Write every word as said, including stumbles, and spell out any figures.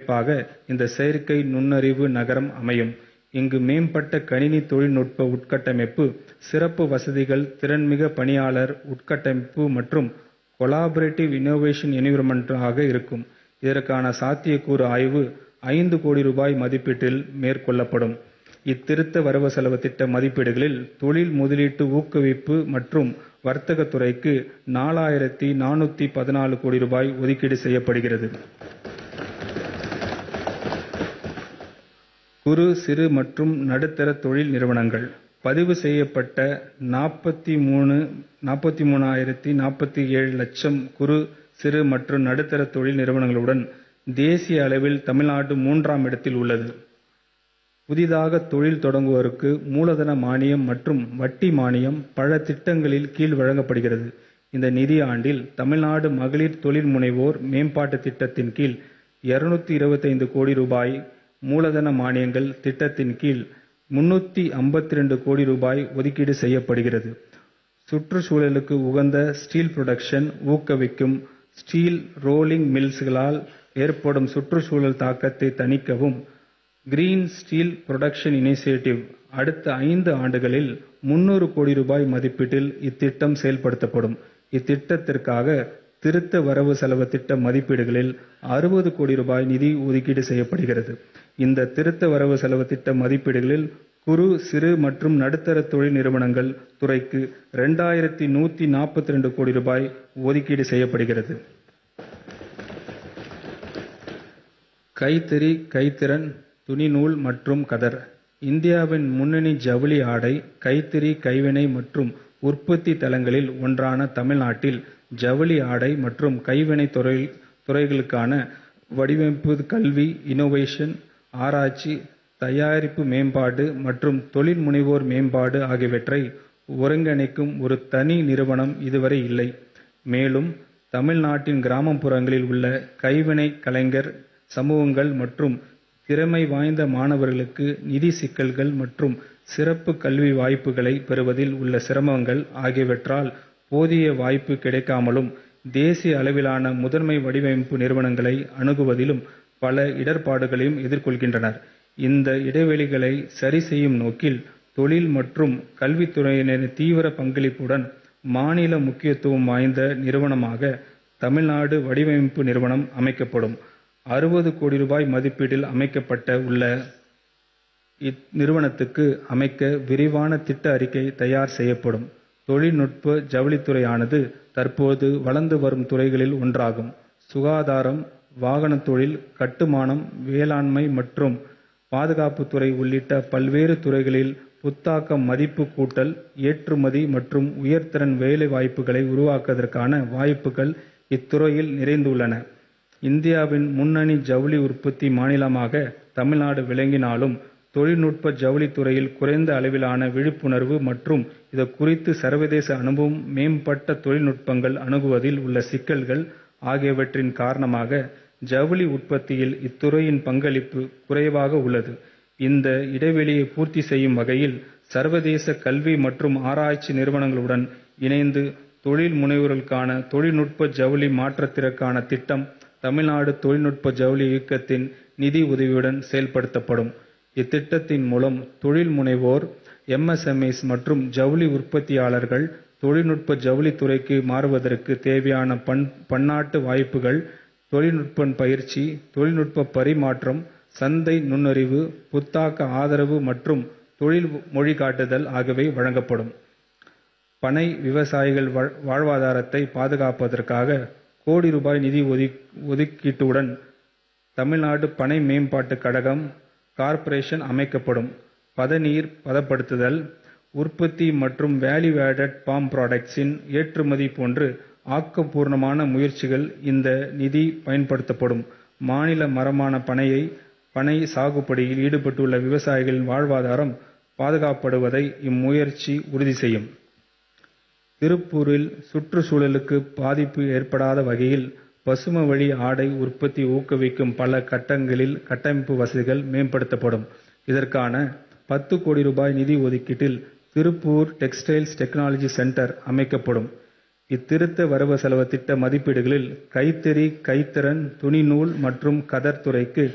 கட்டமைப்பாக இந்த செயற்கை நுண்ணறிவு நகரம் அமையும். இங்கு மேம்பட்ட கணினி தொழில்நுட்ப உட்கட்டமைப்பு, சிறப்பு வசதிகள், திறன்மிக பணியாளர் உட்கட்டமைப்பு மற்றும் கொலாபரேட்டிவ் இன்னோவேஷன் என்விரான்மென்ட் ஆக இருக்கும். இதற்கான சாத்தியக்கூறு ஆய்வு ஐந்து கோடி ரூபாய் மதிப்பீட்டில் மேற்கொள்ளப்படும். இத்திருத்த வரவு செலவு திட்ட மதிப்பீடுகளில் தொழில் முதலீட்டு ஊக்குவிப்பு மற்றும் வர்த்தகத் துறைக்கு நாலாயிரத்து நானூற்று பதினான்கு கோடி ரூபாய் ஒதுக்கீடு செய்யப்படுகிறது. குறு, சிறு மற்றும் நடுத்தர தொழில் நிறுவனங்கள் பதிவு செய்யப்பட்ட நாற்பத்தி மூணாயிரத்து நாற்பத்தி ஏழு லட்சம் குறு, சிறு மற்றும் நடுத்தர தொழில் நிறுவனங்களுடன் தேசிய அளவில் தமிழ்நாடு மூன்றாம் இடத்தில் உள்ளது. புதிதாக தொழில் தொடங்குவோருக்கு மூலதன மானியம் மற்றும் வட்டி மானியம் பல திட்டங்களில் கீழ் வழங்கப்படுகிறது. இந்த நிதியாண்டில் தமிழ்நாடு மகளிர் தொழில் முனைவோர் மேம்பாட்டு திட்டத்தின் கீழ் இருநூற்று இருபத்தைந்து கோடி ரூபாய், மூலதன மானியங்கள் திட்டத்தின் கீழ் முன்னூற்று ஐம்பத்தி இரண்டு கோடி ரூபாய் ஒதுக்கீடு செய்யப்படுகிறது. சுற்றுச்சூழலுக்கு உகந்த ஸ்டீல் புரொடக்ஷன் ஊக்குவிக்கும் ஸ்டீல் ரோலிங் மில்ஸ்களால் ஏற்படும் சுற்றுச்சூழல் தாக்கத்தை தணிக்கவும் கிரீன் ஸ்டீல் புரொடக்ஷன் இனிஷியேட்டிவ் அடுத்த ஐந்து ஆண்டுகளில் முன்னூறு கோடி ரூபாய் மதிப்பீட்டில் இத்திட்டம் செயல்படுத்தப்படும். இத்திட்டத்திற்காக திருத்த வரவு செலவு திட்ட மதிப்பீடுகளில் அறுபது கோடி ரூபாய் நிதி ஒதுக்கீடு செய்யப்படுகிறது. இந்த திருத்த வரவு செலவு திட்ட மதிப்பீடுகளில் குறு, சிறு மற்றும் நடுத்தர தொழில் நிறுவனங்கள் துறைக்கு இரண்டாயிரத்து நூற்று நாற்பத்தி இரண்டு கோடி ரூபாய் ஒதுக்கீடு செய்யப்படுகிறது. கைத்தறி, கைத்திறன், துணிநூல் மற்றும் கதர் இந்தியாவின் முன்னணி ஜவுளி ஆடை, கைத்தறி, கைவினை மற்றும் உற்பத்தி தலங்களில் ஒன்றான தமிழ்நாட்டில் ஜவுளி ஆடை மற்றும் கைவினை துறை துறைகளுக்கான வடிவமைப்பு, கல்வி, இன்னோவேஷன், ஆராய்ச்சி, தயாரிப்பு மேம்பாடு மற்றும் தொழில் முனைவோர் மேம்பாடு ஆகியவற்றை ஒருங்கிணைக்கும் ஒரு தனி நிறுவனம் இதுவரை இல்லை. மேலும் தமிழ்நாட்டின் கிராமப்புறங்களில் உள்ள கைவினை கலைஞர் சமூகங்கள் மற்றும் திறமை வாய்ந்த மாணவர்களுக்கு நிதி சிக்கல்கள் மற்றும் சிறப்பு கல்வி வாய்ப்புகளை பெறுவதில் உள்ள சிரமங்கள் ஆகியவற்றால் போதிய வாய்ப்பு கிடைக்காமலும் தேசிய அளவிலான முதன்மை வடிவமைப்பு நிறுவனங்களை அணுகுவதிலும் பல இடர்பாடுகளையும் எதிர்கொள்கின்றனர். இந்த இடைவெளிகளை சரி செய்யும் நோக்கில் தொழில் மற்றும் கல்வித்துறையினரின் தீவிர பங்களிப்புடன் மாநில முக்கியத்துவம் வாய்ந்த நிறுவனமாக தமிழ்நாடு வடிவமைப்பு நிறுவனம் அமைக்கப்படும். அறுபது கோடி ரூபாய் மதிப்பீட்டில் அமைக்கப்பட்ட உள்ள இந்நிறுவனத்துக்கு அமைக்க விரிவான திட்ட அறிக்கை தயார் செய்யப்படும். தொழில்நுட்ப ஜவுளித்துறையானது தற்போது வளர்ந்து வரும் துறைகளில் ஒன்றாகும். சுகாதாரம், வாகன தொழில், கட்டுமானம், வேளாண்மை மற்றும் பாதுகாப்புத்துறை உள்ளிட்ட பல்வேறு துறைகளில் புத்தாக்க மதிப்பு கூட்டல், ஏற்றுமதி மற்றும் உயர்திறன் வேலை வாய்ப்புகளை உருவாக்குவதற்கான வாய்ப்புகள் இத்துறையில் நிறைந்துள்ளன. இந்தியாவின் முன்னணி ஜவுளி உற்பத்தி மாநிலமாக தமிழ்நாடு விளங்கினாலும் தொழில்நுட்ப ஜவுளித்துறையில் குறைந்த அளவிலான விழிப்புணர்வு மற்றும் இது குறித்து சர்வதேச அனுபவம், மேம்பட்ட தொழில்நுட்பங்கள் அணுகுவதில் உள்ள சிக்கல்கள் ஆகியவற்றின் காரணமாக ஜவுளி உற்பத்தியில் இத்துறையின் பங்களிப்பு குறைவாக உள்ளது. இந்த இடைவெளியை பூர்த்தி செய்யும் வகையில் சர்வதேச கல்வி மற்றும் ஆராய்ச்சி நிறுவனங்களுடன் இணைந்து தொழில் முனைவோர்களுக்கான தொழில்நுட்ப ஜவுளி மாற்றத்திற்கான திட்டம் தமிழ்நாடு தொழில்நுட்ப ஜவுளி இயக்கத்தின் நிதி உதவியுடன் செயல்படுத்தப்படும். இத்திட்டத்தின் மூலம் தொழில் முனைவோர், எம் எஸ் எம் இஸ் மற்றும் ஜவுளி உற்பத்தியாளர்கள் தொழில்நுட்ப ஜவுளித்துறைக்கு மாறுவதற்கு தேவையான பன் பன்னாட்டு வாய்ப்புகள், தொழில்நுட்ப பயிற்சி, தொழில்நுட்ப பரிமாற்றம், சந்தை நுண்ணறிவு, புத்தாக்க ஆதரவு மற்றும் தொழில் மொழிகாட்டுதல் ஆகியவை வழங்கப்படும். பனை விவசாயிகள் வாழ்வாதாரத்தை பாதுகாப்பதற்காக கோடி ரூபாய் நிதி ஒதுக்கீட்டுடன் தமிழ்நாடு பனை மேம்பாட்டு கழகம் கார்ப்பரேஷன் அமைக்கப்படும். பதநீர் பதப்படுத்துதல், உற்பத்தி மற்றும் வேல்யூ ஆடட் பாம் ப்ராடக்ட்ஸின் ஏற்றுமதி போன்று ஆக்கப்பூர்வமான முயற்சிகள் இந்த நிதி பயன்படுத்தப்படும். மாநில மரமான பனையை பனை சாகுபடியில் ஈடுபட்டுள்ள விவசாயிகளின் வாழ்வாதாரம் பாதுகாக்கப்படுவதை இம்முயற்சி உறுதி செய்யும். திருப்பூரில் சுற்றுச்சூழலுக்கு பாதிப்பு ஏற்படாத வகையில் பசுமை வழி ஆடை உற்பத்தி ஊக்குவிக்கும் பல கட்டங்களில் கட்டமைப்பு வசதிகள் மேம்படுத்தப்படும். இதற்கான பத்து கோடி ரூபாய் நிதி ஒதுக்கீட்டில் திருப்பூர் டெக்ஸ்டைல்ஸ் டெக்னாலஜி சென்டர் அமைக்கப்படும். இத்திருத்த வரவு செலவு திட்ட மதிப்பீடுகளில் கைத்தறி, கைத்திறன், துணிநூல் மற்றும் கதர் துறைக்கு